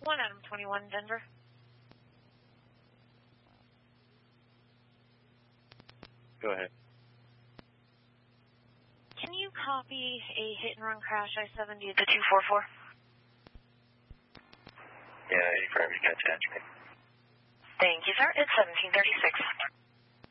1 Adam 21, Denver. Go ahead. Can you copy a hit-and-run crash I-70 at the 244? Yeah, you probably got to me. Thank you, sir. It's 1736.